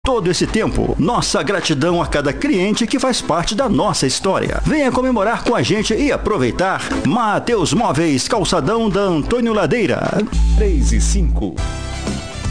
todo esse tempo. Nossa gratidão a cada cliente que faz parte da nossa história. Venha comemorar com a gente e aproveitar. Mateus Móveis, calçadão da Antônio Ladeira. 3 e 5.